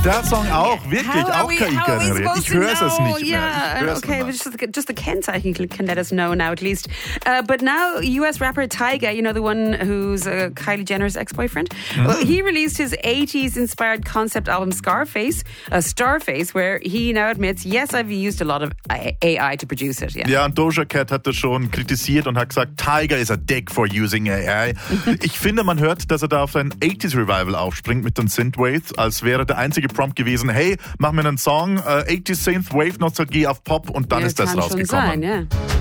Der Song auch, wirklich, auch KI generiert. Ich höre es nicht mehr. Okay, just the Kennzeichen can let us know now at least. But now US rapper Tyga, you know, the one who's Kylie Jenner's ex-boyfriend, well, he released his 80s inspired concept album Starface, where he now admits, yes, I've used a lot of AI to produce it. Ja, und Doja Cat hat das schon kritisiert und hat gesagt, Tyga is a dick for using AI. Ich finde, man hört, dass er da auf ein 80s Revival aufspringt mit den Synthwaves, als wäre der einzige Prompt gewesen, hey, mach mir einen Song, 80s Synthwave Nostalgie auf Pop, und dann ist das rausgekommen. Kann schon sein, ja.